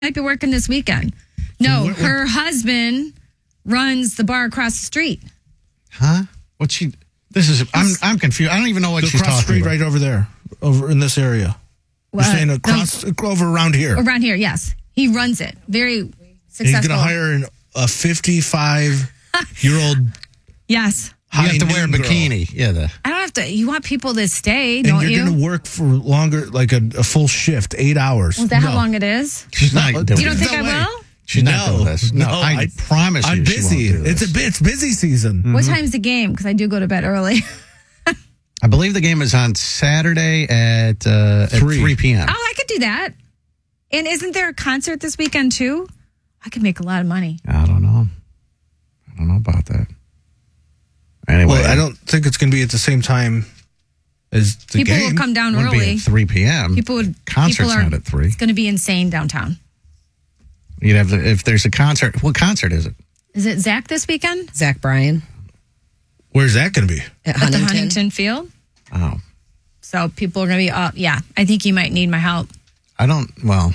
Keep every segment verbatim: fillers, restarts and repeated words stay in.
might be working this weekend. No, What- what- her husband runs the bar across the street. Huh? What's she? This is. I'm. I'm confused. I don't even know what The she's cross talking street about. right over there, over in this area. What? You're saying across, over around here. Around here, yes. He runs it. Very And successful. he's going to hire an, a fifty-five-year-old Yes. You have to wear a high-noon girl. bikini. Yeah. The, I don't have to. You want people to stay, And don't you're you? going to work for longer, like a, a full shift, eight hours. Is that No. how long it is? she's not No, doing You don't this. think No I way. will? She's not No, doing this. No, no, I, I- promise you I'm she busy. won't do It's a this. bit. It's busy season. What time's the game? Because I do go to bed early. I believe the game is on Saturday at, uh, at Three. three p.m. Oh, I could do that. And isn't there a concert this weekend too? I could make a lot of money. I don't know. I don't know about that. Anyway, Well, I don't think it's going to be at the same time as the People game. will come down Wouldn't be early. at three p.m. People would. Concert's people are, not at three. It's going to be insane downtown. You'd have the, if there's a concert. What concert is it? Is it Zach this weekend Zach Bryan Where's that going to be? at at the Huntington. Huntington Field? Oh, So people are going to be up. Yeah, I think you might need my help. I don't. Well,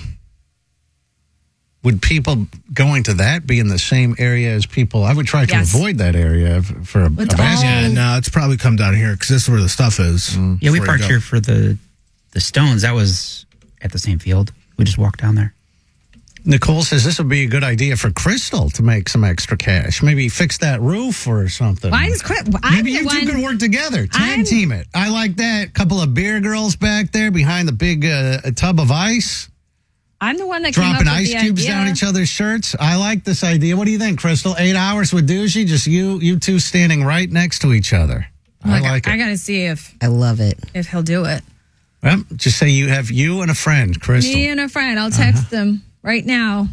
would people going to that be in the same area as people? I would try to Yes. avoid that area f- for a, a It's all- basketball. Yeah, no, it's probably come down here because this is where the stuff is. Yeah, we Before you parked go. here for the the Stones. That was at the same field. We just walked down there. Nicole says this would be a good idea for Crystal to make some extra cash. Maybe fix that roof or something. Why is Chris? I'm Maybe the you two one. could work together. Tag I'm- team it. I like that. Couple of beer girls back there behind the big uh, tub of ice, I'm the one that came dropping up with ice the cubes idea. down each other's shirts. I like this idea. What do you think, Crystal? Eight hours with Doogie, just you, you two standing right next to each other. I like it. I got to see if I love it. if he'll do it. Well, just say you have you and a friend, Crystal. Me and a friend. I'll text Uh-huh. them right now.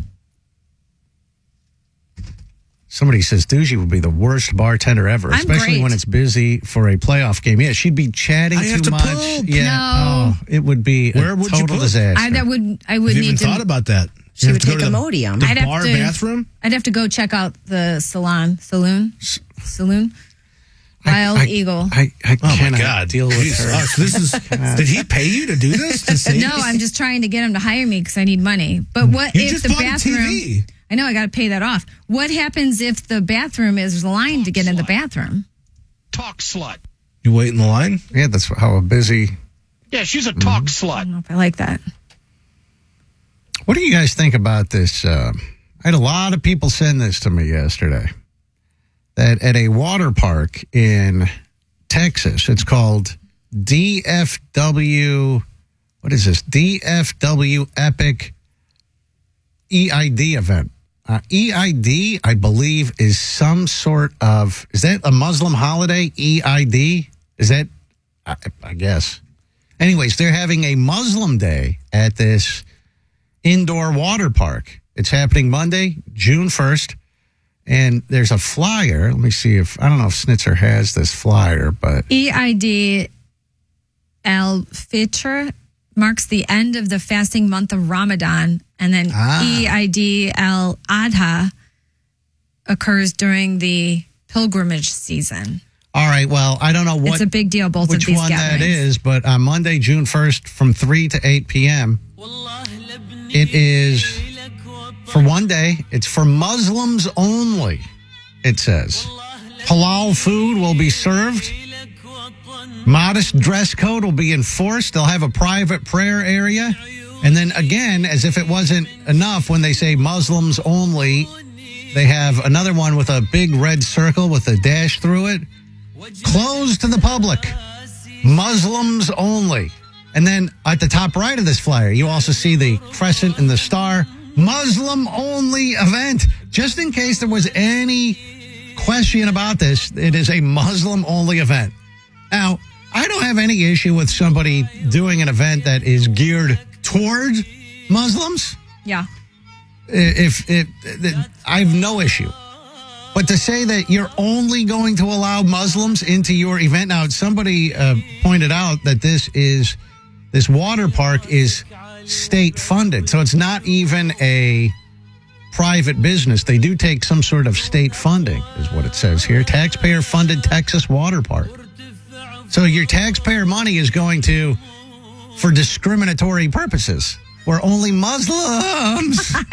Somebody says Doogie would be the worst bartender ever, I'm especially great. when it's busy for a playoff game. Yeah, she'd be chatting I too have to much. poop. Yeah, No. oh, it would be Where a would you total poop? disaster. I that would I would Have you need even to. thought about that? She You have would to go take to the, Imodium. The I'd have bar to- bathroom? I'd have to go check out the salon, saloon, saloon. Wild I, Eagle. I, I Oh, my cannot God. deal with Jesus. her. Oh, so this is, did he pay you to do this? To say No, this? I'm just trying to get him to hire me because I need money. But what You if just the bought a bathroom? T V. I know I got to pay that off. What happens if the bathroom is lined to get in the bathroom? Talk slut. You wait in the line? Yeah, that's how busy. Yeah, she's a talk I slut. don't know if I like that. What do you guys think about this? Uh, I had a lot of people send this to me yesterday. That at a water park in Texas, it's called D F W. What is this? D F W Epic E I D event. Uh, E I D, I believe, is some sort of. Is that a Muslim holiday? E I D? Is that? I, I guess. Anyways, they're having a Muslim day at this indoor water park. It's happening Monday, June first. And there's a flyer. Let me see if, I don't know if Snitzer has this flyer, but E I D Al Fitr marks the end of the fasting month of Ramadan, and then Ah. E I D Al Adha occurs during the pilgrimage season. all right, well, I don't know what, It's a big deal, both which of these one gatherings. that is, but on Monday, June first, from three to eight p.m., it is for one day. It's for Muslims only, it says. Halal food will be served. Modest dress code will be enforced. They'll have a private prayer area. And then again, as if it wasn't enough, when they say Muslims only, they have another one with a big red circle with a dash through it. Closed to the public. Muslims only. And then at the top right of this flyer, you also see the crescent and the star. Muslim only event. Just in case there was any question about this, it is a Muslim only event. Now, I don't have any issue with somebody doing an event that is geared toward Muslims. Yeah. If, if, if I have no issue. But to say that you're only going to allow Muslims into your event. Now, somebody uh, pointed out that this is, this water park is state funded. So it's not even a private business. They do take some sort of state funding, is what it says here. Taxpayer funded Texas water park. So your taxpayer money is going to, for discriminatory purposes. where only Muslims